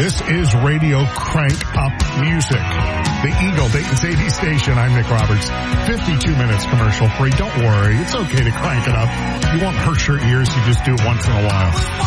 This is Radio Crank Up Music. The Eagle, Dayton's 80 station. I'm Nick Roberts. 52 minutes commercial free. Don't worry. It's okay to crank it up. You won't hurt your ears. You just do it once in a while.